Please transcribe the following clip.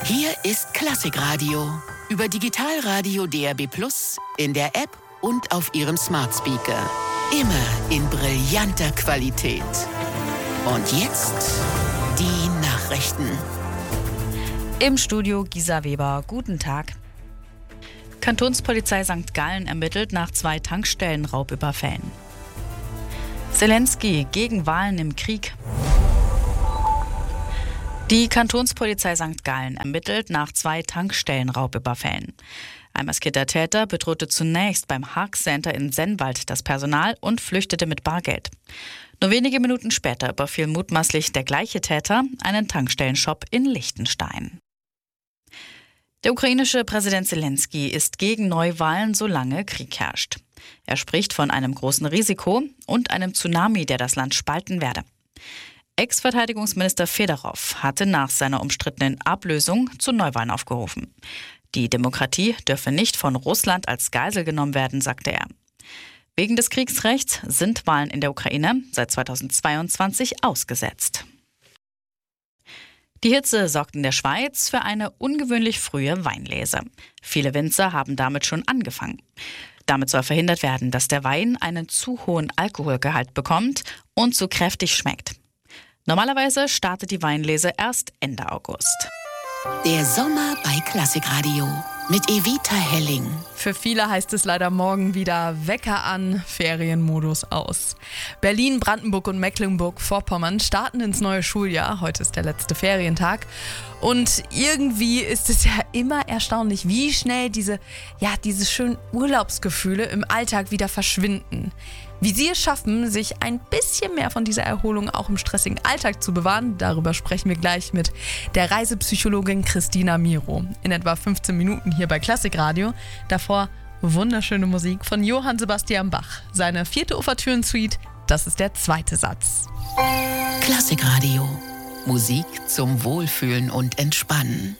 Hier ist Klassikradio. Über Digitalradio DAB+, in der App und auf Ihrem Smart Speaker. Immer in brillanter Qualität. Und jetzt die Nachrichten. Im Studio Gisa Weber. Guten Tag. Kantonspolizei St. Gallen ermittelt nach 2 Tankstellenraubüberfällen. Zelensky gegen Wahlen im Krieg. Die Kantonspolizei St. Gallen ermittelt nach 2 Tankstellenraubüberfällen. Ein maskierter Täter bedrohte zunächst beim Haag Center in Sennwald das Personal und flüchtete mit Bargeld. Nur wenige Minuten später überfiel mutmaßlich der gleiche Täter einen Tankstellenshop in Liechtenstein. Der ukrainische Präsident Zelensky ist gegen Neuwahlen, solange Krieg herrscht. Er spricht von einem großen Risiko und einem Tsunami, der das Land spalten werde. Ex-Verteidigungsminister Fedorov hatte nach seiner umstrittenen Ablösung zu Neuwahlen aufgerufen. Die Demokratie dürfe nicht von Russland als Geisel genommen werden, sagte er. Wegen des Kriegsrechts sind Wahlen in der Ukraine seit 2022 ausgesetzt. Die Hitze sorgt in der Schweiz für eine ungewöhnlich frühe Weinlese. Viele Winzer haben damit schon angefangen. Damit soll verhindert werden, dass der Wein einen zu hohen Alkoholgehalt bekommt und zu kräftig schmeckt. Normalerweise startet die Weinlese erst Ende August. Der Sommer bei Klassikradio mit Evita Helling. Für viele heißt es leider morgen wieder Wecker an, Ferienmodus aus. Berlin, Brandenburg und Mecklenburg-Vorpommern starten ins neue Schuljahr. Heute ist der letzte Ferientag. Und irgendwie ist es ja immer erstaunlich, wie schnell diese schönen Urlaubsgefühle im Alltag wieder verschwinden. Wie sie es schaffen, sich ein bisschen mehr von dieser Erholung auch im stressigen Alltag zu bewahren, darüber sprechen wir gleich mit der Reisepsychologin Christina Miro. In etwa 15 Minuten hier bei Klassikradio. Davor wunderschöne Musik von Johann Sebastian Bach. Seine 4. Ouvertüren-Suite, das ist der 2. Satz. Klassikradio. Musik zum Wohlfühlen und Entspannen.